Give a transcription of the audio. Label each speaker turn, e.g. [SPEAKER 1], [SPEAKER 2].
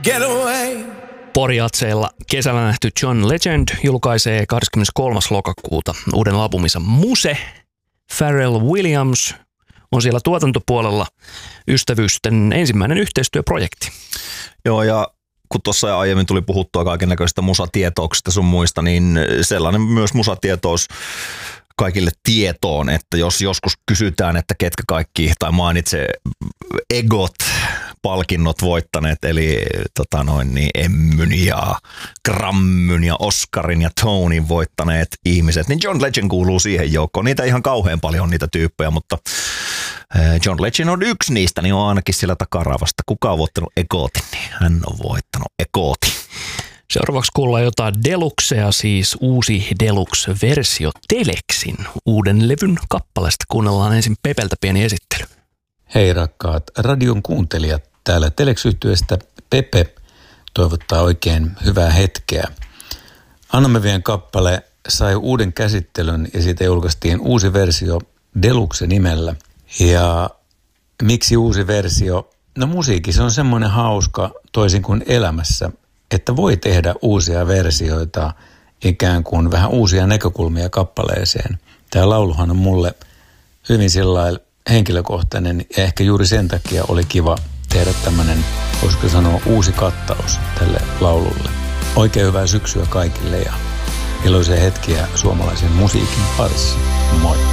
[SPEAKER 1] get away.
[SPEAKER 2] Poriatseilla kesällä nähty John Legend julkaisee 23. lokakuuta uuden albuminsa Muse. Pharrell Williams on siellä tuotantopuolella ystävyysten ensimmäinen yhteistyöprojekti.
[SPEAKER 3] Joo, ja kun tuossa aiemmin tuli puhuttua kaikennäköistä musatietouksista sun muista, niin sellainen myös musatietous kaikille tietoon, että jos joskus kysytään, että ketkä kaikki, tai mainitsee EGOT-palkinnot voittaneet, eli Emmyn ja Grammyn ja Oscarin ja Tonyn voittaneet ihmiset, niin John Legend kuuluu siihen joukkoon. Niitä ihan kauhean paljon on niitä tyyppejä, mutta John Legend on yksi niistä, niin on ainakin siellä takaravasta. Kuka on voittanut EGOTin, niin hän on voittanut EGOTin.
[SPEAKER 2] Seuraavaksi kuullaan jotain Deluxea, siis uusi Deluxe-versio Telexin uuden levyn kappaleesta. Kuunnellaan ensin Pepeltä pieni esittely.
[SPEAKER 4] Hei rakkaat radion kuuntelijat, täällä Telex-yhtyeestä Pepe toivottaa oikein hyvää hetkeä. Annamme vien kappale sai uuden käsittelyn ja siitä julkaistiin uusi versio Deluxe nimellä. Ja miksi uusi versio? No musiikissa on semmoinen hauska toisin kuin elämässä, että voi tehdä uusia versioita, ikään kuin vähän uusia näkökulmia kappaleeseen. Tämä lauluhan on mulle hyvin sellainen henkilökohtainen ja ehkä juuri sen takia oli kiva tehdä tämmöinen, voisiko sanoa, uusi kattaus tälle laululle. Oikein hyvää syksyä kaikille ja iloisia hetkiä suomalaisen musiikin parissa. Moi!